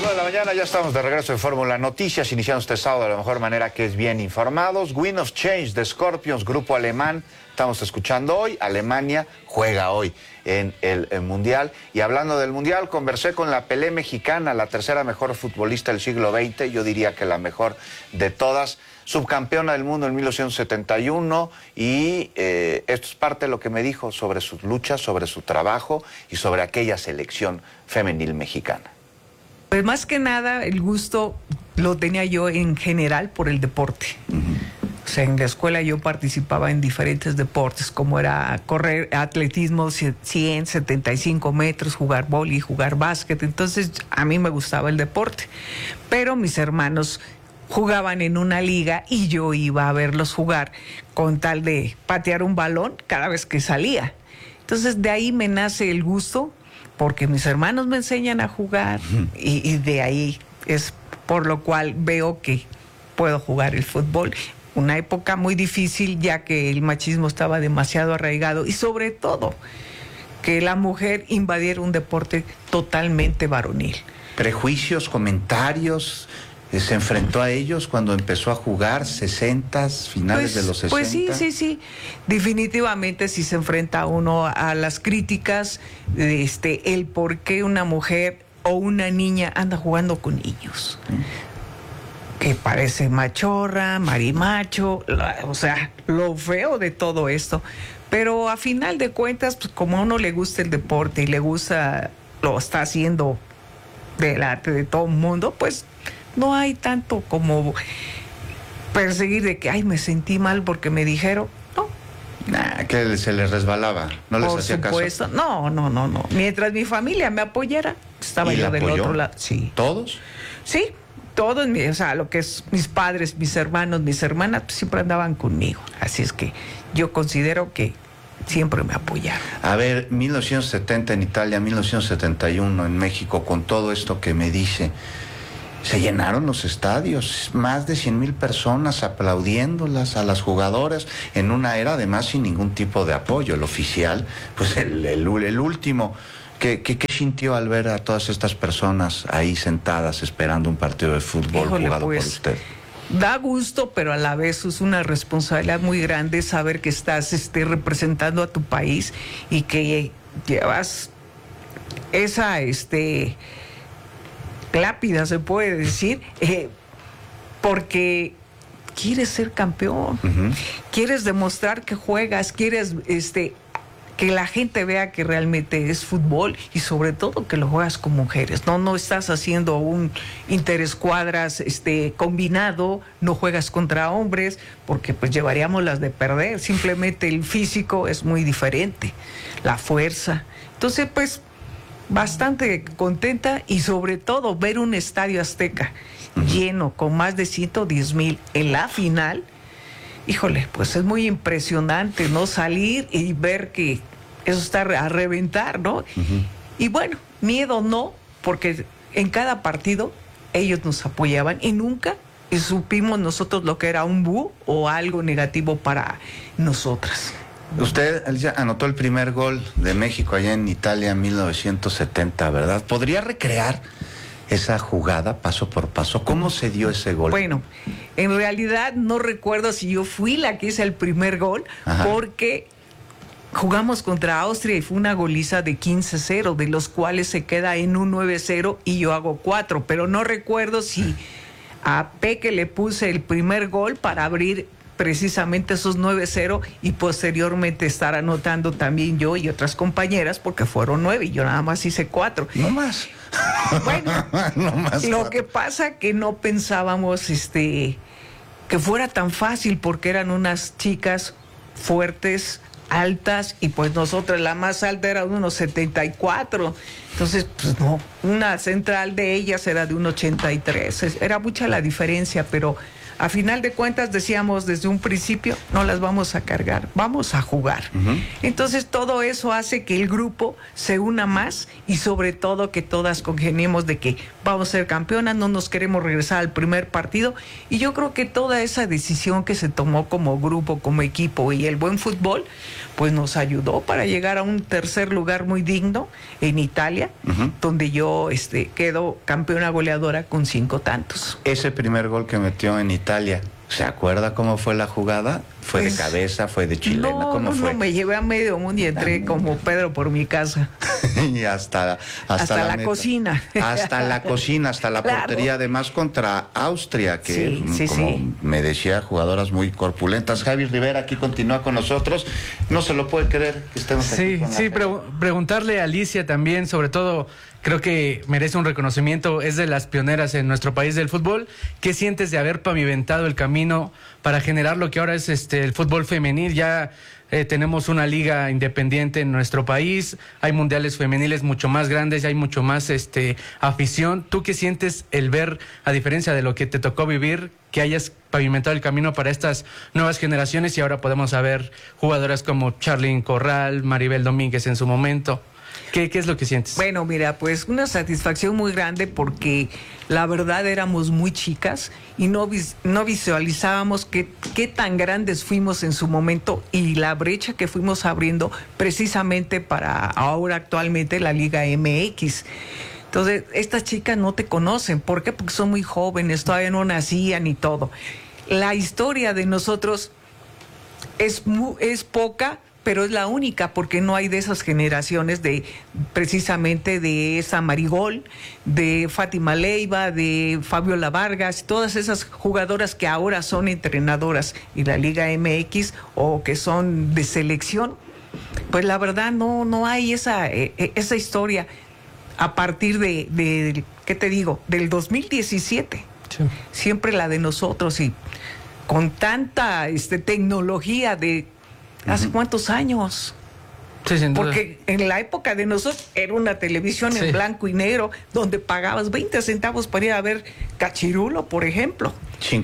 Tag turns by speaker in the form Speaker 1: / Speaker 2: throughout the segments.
Speaker 1: 9 de la mañana, ya estamos de regreso en Fórmula Noticias, iniciando este sábado de la mejor manera, que es bien informados. Wind of Change de Scorpions, grupo alemán, estamos escuchando hoy. Alemania juega hoy en el Mundial. Y hablando del Mundial, conversé con la Pelé mexicana, la tercera mejor futbolista del siglo XX, yo diría que la mejor de todas, subcampeona del mundo en 1971, y esto es parte de lo que me dijo sobre sus luchas, sobre su trabajo y sobre aquella selección femenil mexicana.
Speaker 2: Pues más que nada el gusto lo tenía yo en general por el deporte. O sea, en la escuela yo participaba en diferentes deportes, como era correr, atletismo, 100, 75 metros, jugar vóley, jugar básquet. Entonces a mí me gustaba el deporte, pero mis hermanos jugaban en una liga y yo iba a verlos jugar con tal de patear un balón cada vez que salía. Entonces de ahí me nace el gusto, porque mis hermanos me enseñan a jugar y de ahí es por lo cual veo que puedo jugar el fútbol. Una época muy difícil, ya que el machismo estaba demasiado arraigado y sobre todo que la mujer invadiera un deporte totalmente varonil.
Speaker 1: Prejuicios, comentarios, se enfrentó a ellos cuando empezó a jugar, 60s, finales de los 60.
Speaker 2: Pues sí. Definitivamente sí se enfrenta uno a las críticas, el por qué una mujer o una niña anda jugando con niños. Que parece machorra, marimacho, o sea, lo feo de todo esto. Pero a final de cuentas, pues como a uno le gusta el deporte y le gusta, lo está haciendo delante de todo el mundo, pues no hay tanto como perseguir de que, ay, me sentí mal porque me dijeron, no.
Speaker 1: Nah, que se les resbalaba, no les hacía caso.
Speaker 2: Por supuesto, no. Mientras mi familia me apoyara, estaba yo del otro lado. Sí.
Speaker 1: ¿Todos?
Speaker 2: Sí, todos, o sea, lo que es mis padres, mis hermanos, mis hermanas, pues, siempre andaban conmigo. Así es que yo considero que siempre me apoyaron.
Speaker 1: A ver, 1970 en Italia, 1971 en México, con todo esto que me dice, se llenaron los estadios, más de 100,000 personas aplaudiéndolas a las jugadoras, en una era además sin ningún tipo de apoyo. El oficial, pues el último. ¿Qué sintió al ver a todas estas personas ahí sentadas esperando un partido de fútbol jugado por usted?
Speaker 2: Da gusto, pero a la vez es una responsabilidad muy grande saber que estás representando a tu país y que llevas esa lápida, se puede decir, porque quieres ser campeón, quieres demostrar que juegas, quieres que la gente vea que realmente es fútbol y sobre todo que lo juegas con mujeres. No estás haciendo un interescuadras combinado, no juegas contra hombres, porque pues llevaríamos las de perder. Simplemente el físico es muy diferente, la fuerza. Entonces pues bastante contenta y sobre todo ver un estadio Azteca lleno con más de 110,000 en la final. Híjole, pues es muy impresionante, ¿no? Salir y ver que eso está a reventar, ¿no? Y bueno, miedo no, porque en cada partido ellos nos apoyaban y nunca supimos nosotros lo que era un bu o algo negativo para nosotras.
Speaker 1: Usted ya anotó el primer gol de México allá en Italia en 1970, ¿verdad? ¿Podría recrear esa jugada paso por paso? ¿Cómo se dio ese gol?
Speaker 2: Bueno, en realidad no recuerdo si yo fui la que hice el primer gol, porque jugamos contra Austria y fue una goliza de 15-0, de los cuales se queda en un 9-0 y yo hago 4, pero no recuerdo si a Peque le puse el primer gol para abrir precisamente esos 9-0 y posteriormente estar anotando también yo y otras compañeras, porque fueron 9 y yo nada más hice 4.
Speaker 1: No más.
Speaker 2: Bueno,
Speaker 1: no más
Speaker 2: lo
Speaker 1: 4.
Speaker 2: que pasa que no pensábamos que fuera tan fácil, porque eran unas chicas fuertes, altas, y pues nosotros la más alta era de 1,74. Entonces, pues no, una central de ellas era de 1,83. Era mucha la diferencia, pero a final de cuentas decíamos desde un principio, no las vamos a cargar, vamos a jugar. Entonces todo eso hace que el grupo se una más y sobre todo que todas congeniemos de que vamos a ser campeonas, no nos queremos regresar al primer partido, y yo creo que toda esa decisión que se tomó como grupo, como equipo y el buen fútbol, pues nos ayudó para llegar a un tercer lugar muy digno en Italia, donde yo quedo campeona goleadora con 5 tantos.
Speaker 1: Ese primer gol que metió en Italia, ¿se acuerda cómo fue la jugada? ¿Fue de cabeza? ¿Fue de chilena? ¿Cómo fue?
Speaker 2: No, me llevé a medio mundo y entré como Pedro por mi casa.
Speaker 1: Y hasta la cocina. Hasta la cocina, hasta la portería, además contra Austria, que como me decía, jugadoras muy corpulentas. Javi Rivera aquí continúa con nosotros. No se lo puede creer que estemos aquí con
Speaker 3: preguntarle a Alicia también, sobre todo, creo que merece un reconocimiento, es de las pioneras en nuestro país del fútbol. ¿Qué sientes de haber pavimentado el camino para generar lo que ahora es el fútbol femenil? Ya tenemos una liga independiente en nuestro país, hay mundiales femeniles mucho más grandes, hay mucho más afición. ¿Tú qué sientes el ver, a diferencia de lo que te tocó vivir, que hayas pavimentado el camino para estas nuevas generaciones y ahora podemos ver jugadoras como Charlyn Corral, Maribel Domínguez en su momento? ¿Qué es lo que sientes?
Speaker 2: Bueno, mira, pues una satisfacción muy grande porque la verdad éramos muy chicas y no visualizábamos qué tan grandes fuimos en su momento y la brecha que fuimos abriendo precisamente para ahora actualmente la Liga MX. Entonces, estas chicas no te conocen. ¿Por qué? Porque son muy jóvenes, todavía no nacían y todo. La historia de nosotros es poca, pero es la única porque no hay de esas generaciones precisamente de esa Marigol, de Fátima Leiva, de Fabiola Vargas, todas esas jugadoras que ahora son entrenadoras en la Liga MX o que son de selección. Pues la verdad no hay esa historia a partir de ¿qué te digo? Del 2017. Sí. Siempre la de nosotros y con tanta tecnología de ¿hace cuántos años?
Speaker 3: Sí, sin duda.
Speaker 2: Porque en la época de nosotros era una televisión en blanco y negro donde pagabas 20 centavos para ir a ver Cachirulo, por ejemplo.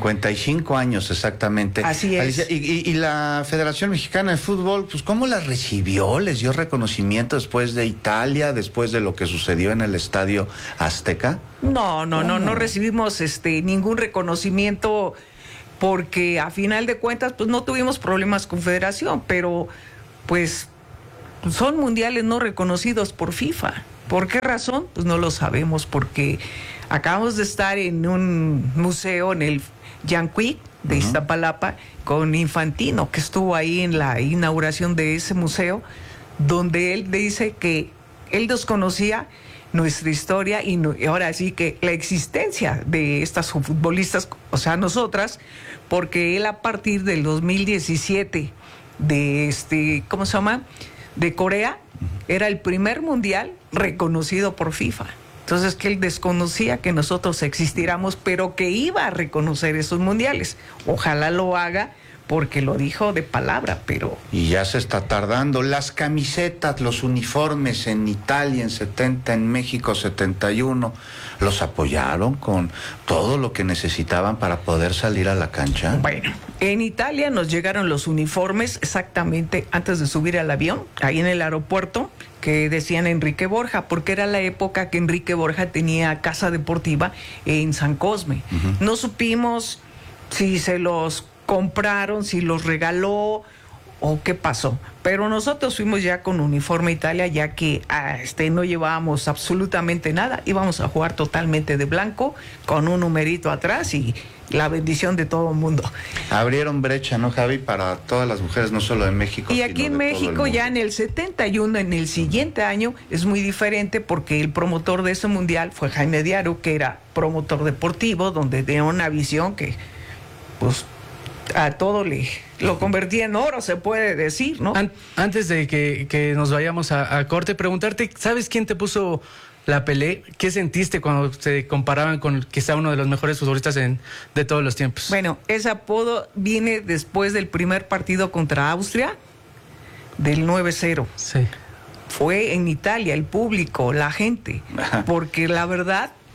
Speaker 1: 55 años exactamente.
Speaker 2: Así es.
Speaker 1: Alicia, y la Federación Mexicana de Fútbol, pues ¿cómo la recibió? ¿Les dio reconocimiento después de Italia, después de lo que sucedió en el Estadio Azteca?
Speaker 2: No recibimos ningún reconocimiento porque a final de cuentas pues no tuvimos problemas con Federación, pero pues son mundiales no reconocidos por FIFA. ¿Por qué razón? Pues no lo sabemos, porque acabamos de estar en un museo en el Yanquic de Iztapalapa con Infantino, que estuvo ahí en la inauguración de ese museo, donde él dice que él desconocía nuestra historia y ahora sí que la existencia de estas futbolistas, o sea, nosotras, porque él a partir del 2017 de ¿cómo se llama? De Corea, era el primer mundial reconocido por FIFA. Entonces que él desconocía que nosotros existiéramos, pero que iba a reconocer esos mundiales. Ojalá lo haga, porque lo dijo de palabra, pero...
Speaker 1: Y ya se está tardando. Las camisetas, los uniformes en Italia en 70, en México 71, ¿los apoyaron con todo lo que necesitaban para poder salir a la cancha?
Speaker 2: Bueno, en Italia nos llegaron los uniformes exactamente antes de subir al avión, ahí en el aeropuerto, que decían Enrique Borja, porque era la época que Enrique Borja tenía casa deportiva en San Cosme. No supimos si se los compraron, si los regaló o qué pasó, pero nosotros fuimos ya con uniforme Italia, ya que no llevábamos absolutamente nada, íbamos a jugar totalmente de blanco con un numerito atrás y la bendición de todo el mundo.
Speaker 1: Abrieron brecha, ¿no, Javi? Para todas las mujeres, no solo de México.
Speaker 2: Y aquí en México ya en el 71, en el siguiente año, es muy diferente porque el promotor de ese mundial fue Jaime Diaro, que era promotor deportivo, donde tenía una visión que pues a todo lo convertía en oro, se puede decir, ¿no?
Speaker 3: Antes de que nos vayamos a corte, preguntarte, ¿sabes quién te puso la Pelé? ¿Qué sentiste cuando se comparaban con quizá uno de los mejores futbolistas de todos los tiempos?
Speaker 2: Bueno, ese apodo viene después del primer partido contra Austria, del 9-0.
Speaker 3: Sí.
Speaker 2: Fue en Italia, el público, la gente, porque la verdad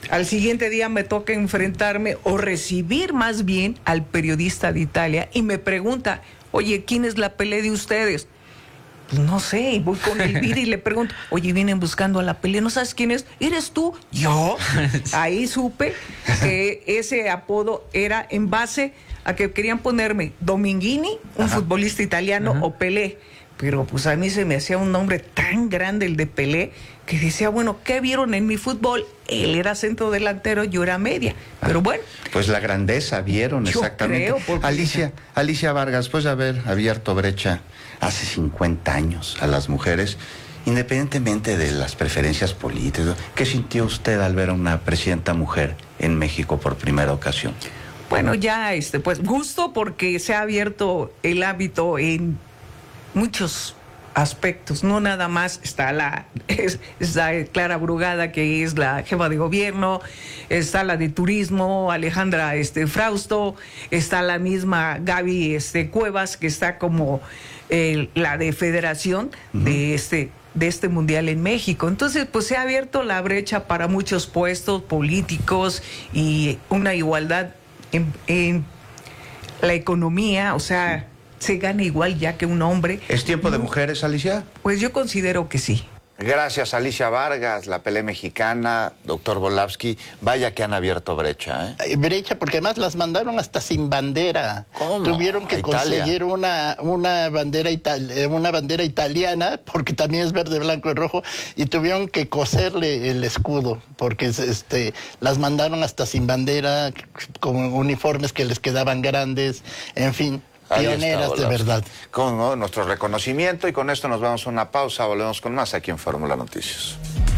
Speaker 2: Al siguiente día me toca enfrentarme o recibir más bien al periodista de Italia y me pregunta, oye, ¿quién es la Pelé de ustedes? Pues no sé, y voy con Elvira y le pregunto, oye, vienen buscando a la Pelé, ¿no sabes quién es? ¿Eres tú? ¿Yo? Ahí supe que ese apodo era en base a que querían ponerme Dominguini, un futbolista italiano, o Pelé. Pero pues a mí se me hacía un nombre tan grande el de Pelé que decía, bueno, ¿qué vieron en mi fútbol? Él era centro delantero, yo era media. Pero bueno.
Speaker 1: Pues la grandeza vieron,
Speaker 2: yo
Speaker 1: exactamente.
Speaker 2: Creo, porque...
Speaker 1: Alicia Vargas, después de haber abierto brecha hace 50 años a las mujeres, independientemente de las preferencias políticas, ¿qué sintió usted al ver a una presidenta mujer en México por primera ocasión?
Speaker 2: Bueno, ya pues gusto porque se ha abierto el hábito en muchos aspectos, no nada más está Clara Brugada, que es la jefa de gobierno, está la de turismo, Alejandra Frausto, está la misma Gaby Cuevas, que está como la de federación de este mundial en México. Entonces, pues se ha abierto la brecha para muchos puestos políticos y una igualdad en la economía, o sea, se gana igual ya que un hombre.
Speaker 1: ¿Es tiempo de mujeres, Alicia?
Speaker 2: Pues yo considero que sí.
Speaker 1: Gracias, Alicia Vargas, la Pelé mexicana, doctor Volavsky. Vaya que han abierto brecha, ¿eh?
Speaker 4: Brecha, porque además las mandaron hasta sin bandera.
Speaker 1: ¿Cómo?
Speaker 4: Tuvieron que conseguir una bandera italiana, porque también es verde, blanco y rojo, y tuvieron que coserle el escudo, porque las mandaron hasta sin bandera, con uniformes que les quedaban grandes, en fin. Pioneras de verdad.
Speaker 1: Con nuestro reconocimiento, y con esto nos vamos a una pausa, volvemos con más aquí en Fórmula Noticias.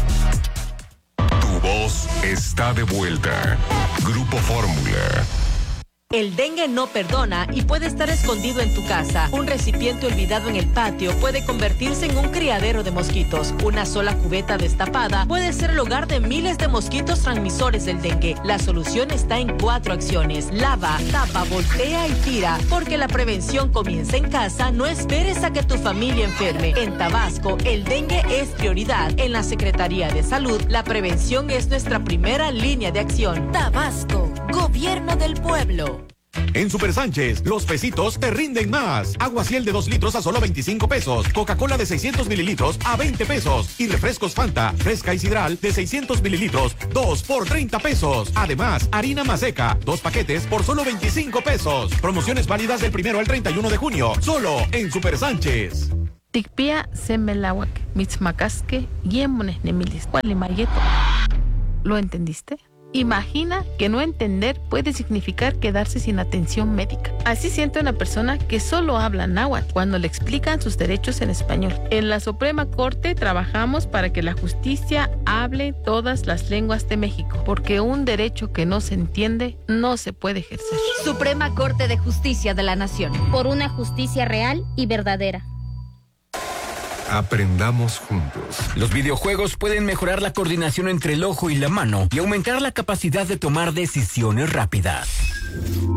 Speaker 5: Tu voz está de vuelta. Grupo Fórmula.
Speaker 6: El dengue no perdona y puede estar escondido en tu casa. Un recipiente olvidado en el patio puede convertirse en un criadero de mosquitos. Una sola cubeta destapada puede ser el hogar de miles de mosquitos transmisores del dengue. La solución está en 4 acciones. Lava, tapa, voltea y tira. Porque la prevención comienza en casa, no esperes a que tu familia enferme. En Tabasco, el dengue es prioridad. En la Secretaría de Salud, la prevención es nuestra primera línea de acción.
Speaker 7: Tabasco, Gobierno del Pueblo.
Speaker 8: En Super Sánchez, los pesitos te rinden más. Agua Ciel de 2 litros a solo 25 pesos. Coca-Cola de 600 mililitros a 20 pesos. Y refrescos Fanta, fresca y sidral de 600 mililitros, 2 por 30 pesos. Además, harina Maseca, 2 paquetes por solo 25 pesos. Promociones válidas del 1 al 31 de junio. Solo en Super Sánchez.
Speaker 9: Tikpia semelawak, mitzmakaske, yemones nemilis, mayeto. ¿Lo entendiste? Imagina que no entender puede significar quedarse sin atención médica. Así siente una persona que solo habla náhuatl cuando le explican sus derechos en español. En la Suprema Corte trabajamos para que la justicia hable todas las lenguas de México, porque un derecho que no se entiende no se puede ejercer.
Speaker 7: Suprema Corte de Justicia de la Nación.
Speaker 10: Por una justicia real y verdadera.
Speaker 5: Aprendamos juntos.
Speaker 11: Los videojuegos pueden mejorar la coordinación entre el ojo y la mano y aumentar la capacidad de tomar decisiones rápidas.